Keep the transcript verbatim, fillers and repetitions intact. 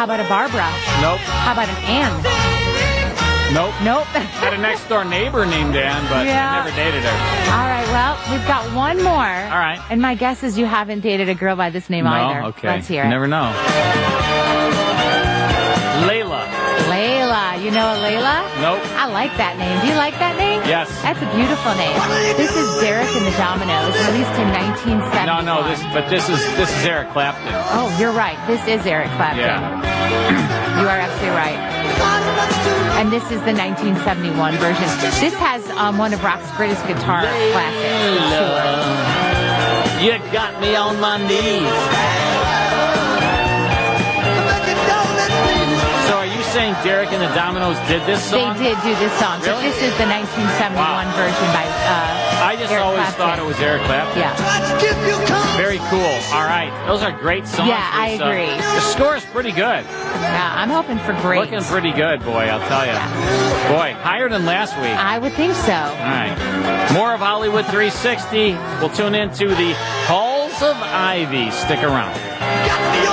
How about a Barbara? Nope. How about an Ann? Nope. Nope. Had a next door neighbor named Ann, but Yeah. I never dated her. All right, well, we've got one more. All right. And my guess is you haven't dated a girl by this name No? either. Okay. Let's hear it. You never know. Layla. Layla. You know a Layla? Nope. I like that name. Do you like that name? Yes. That's a beautiful name. This is Derek and the Dominoes, released in nineteen seventy. No, no, this, but this is this is Eric Clapton. Oh, you're right. This is Eric Clapton. Yeah. You are absolutely right. And this is the nineteen seventy-one version. This has um, one of rock's greatest guitar classics. for sure. You got me on my knees. So are you saying Derek and the Dominoes did this song? They did do this song. So Really? this is the nineteen seventy-one Wow. version by uh, I just Eric always Clapton. thought it was Eric Clapton. Yeah. Very cool. All right. Those are great songs. Yeah, I Lisa. agree. The score is pretty good. Yeah, I'm hoping for great. Looking pretty good, boy, I'll tell you. Boy, higher than last week. I would think so. All right. More of Hollywood three sixty. We'll tune into the Halls of Ivy. Stick around.